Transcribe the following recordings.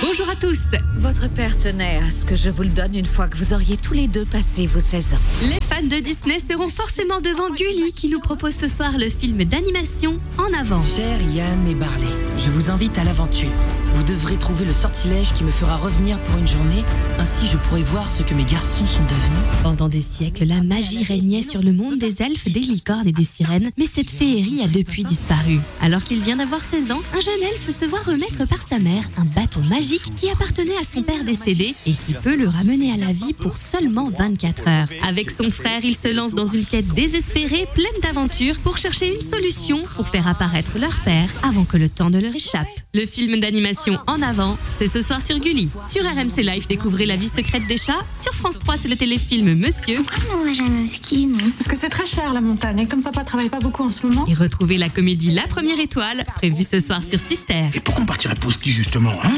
Bonjour à tous. Votre père tenait à ce que je vous le donne une fois que vous auriez tous les deux passé vos 16 ans. Les fans de Disney seront forcément devant Gulli qui nous propose ce soir le film d'animation En avant. Cher Yann et Barley, je vous invite à l'aventure. Vous devrez trouver le sortilège qui me fera revenir pour une journée. Ainsi, je pourrai voir ce que mes garçons sont devenus. Pendant des siècles, la magie régnait sur le monde des elfes, des licornes et des sirènes, mais cette féerie a depuis disparu. Alors qu'il vient d'avoir 16 ans, un jeune elfe se voit remettre par sa mère un bâton magique qui appartenait à son père décédé et qui peut le ramener à la vie pour seulement 24 heures. Avec son frère, il se lance dans une quête désespérée, pleine d'aventures, pour chercher une solution pour faire apparaître leur père avant que le temps ne leur échappe. Le film d'animation En avant, c'est ce soir sur Gulli. Sur RMC Live, découvrez La vie secrète des chats. Sur France 3, c'est le téléfilm Monsieur. Pourquoi on va jamais au ski, non? Parce que c'est très cher la montagne, et comme papa travaille pas beaucoup en ce moment. Et retrouvez la comédie La Première Étoile, prévue ce soir sur Sister. Et pourquoi on partirait pas au ski justement, hein?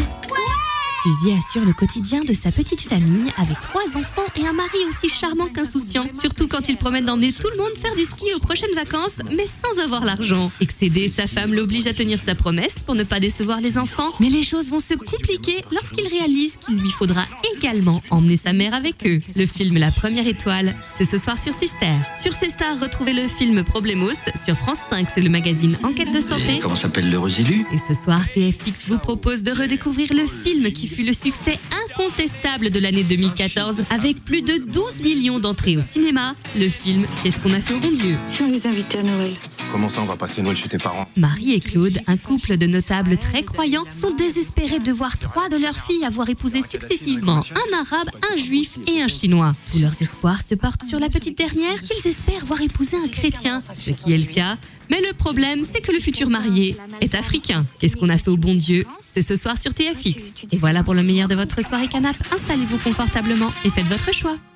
Suzy assure le quotidien de sa petite famille avec 3 enfants et un mari aussi charmant qu'insouciant. Surtout quand il promet d'emmener tout le monde faire du ski aux prochaines vacances, mais sans avoir l'argent. Excédé, sa femme l'oblige à tenir sa promesse pour ne pas décevoir les enfants. Mais les choses vont se compliquer lorsqu'il réalise qu'il lui faudra également emmener sa mère avec eux. Le film La Première Étoile, c'est ce soir sur Sister. Sur C-Star, retrouvez le film Problemos. Sur France 5, c'est le magazine Enquête de santé. Et comment s'appelle l'heureux élu? Et ce soir, TFX vous propose de redécouvrir le film qui fut le succès incontestable de l'année 2014 avec plus de 12 millions d'entrées au cinéma. Le film Qu'est-ce qu'on a fait au bon Dieu? Si on les invitait à Noël. Comment ça, on va passer Noël chez tes parents? Marie et Claude, un couple de notables très croyants, sont désespérés de voir 3 de leurs filles avoir épousé successivement un arabe, un juif et un chinois. Tous leurs espoirs se portent sur la petite dernière qu'ils espèrent voir épouser un chrétien, ce qui est le cas. Mais le problème, c'est que le futur marié est africain. Qu'est-ce qu'on a fait au bon Dieu? C'est ce soir sur TFX. Et voilà pour le meilleur de votre soirée canap'. Installez-vous confortablement et faites votre choix.